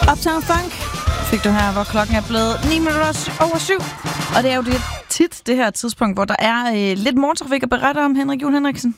Uptown Funk fik du her, hvor klokken er blevet 7:09. Og det er jo tit det her tidspunkt, hvor der er lidt morgentrafik at berette om, Henrik Juhl Henriksen.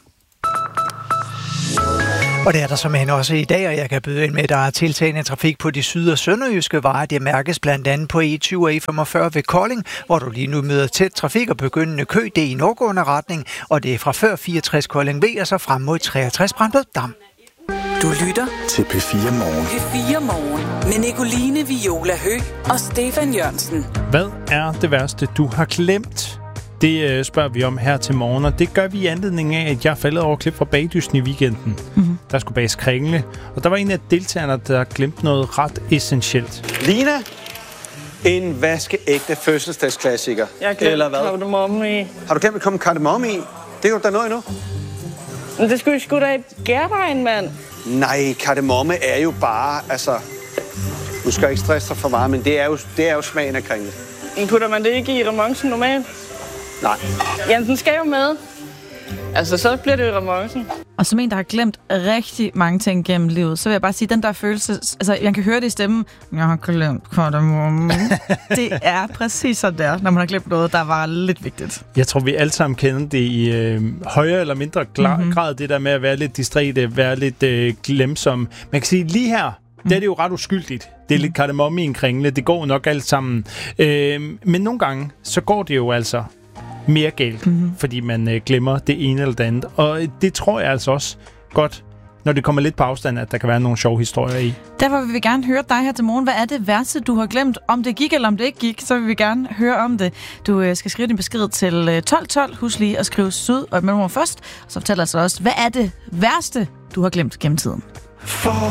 Og det er der simpelthen også i dag, og jeg kan byde ind med, at der er tiltagende trafik på de syd- og sønderjyske veje. Det mærkes blandt andet på E20 og E45 ved Kolding, hvor du lige nu møder tæt trafik og begyndende kø. Det er i nordgående retning, og det er fra før 64 Kolding V og så frem mod 63 Brandbød Dam. Du lytter til P4 Morgen. P4 Morgen med Nicoline Viola Høgh og Stefan Jørgensen. Hvad er det værste, du har glemt? Det spørger vi om her til morgen, og det gør vi i anledning af, at jeg faldet over klip fra Bagdysten i weekenden. Mm-hmm. Der skulle bages kringle, og der var en af deltagerne, der glemte noget ret essentielt. Lina, en vaskeægte fødselsdagsklassiker. Jeg har glemt eller hvad? kardemomme i. Har du glemt at komme kardemomme i? Det er jo da noget endnu. Men det skulle sgu da i gærdejen, mand. Nej, kardemomme er jo bare, altså... Du skal ikke stresse dig for meget, men det er jo smagen af kringle. Men putter man det ikke i remoncen normalt? Nej. Jamen, den skal jo med. Altså, så bliver det jo remoncen. Og som en, der har glemt rigtig mange ting gennem livet, så vil jeg bare sige, den der følelse, altså jeg kan høre det i stemmen, jeg har glemt kardemomme. Det er præcis sådan der, når man har glemt noget, der var lidt vigtigt. Jeg tror, vi alle sammen kender det i højere eller mindre grad, det der med at være lidt distræte, være lidt glemsom. Man kan sige, lige her, der er det jo ret uskyldigt. Det er lidt kardemomme i en kringle, det går nok alt sammen. Men nogle gange, så går det jo altså mere galt, fordi man glemmer det ene eller det andet. Og det tror jeg altså også godt, når det kommer lidt på afstand, at der kan være nogle sjove historier i. Derfor vil vi gerne høre dig her til morgen. Hvad er det værste, du har glemt? Om det gik eller om det ikke gik, så vil vi gerne høre om det. Du skal skrive din besked til 1212. Husk lige at skrive syd og et mellemrum først. Og så fortæller altså også, hvad er det værste, du har glemt gennem tiden?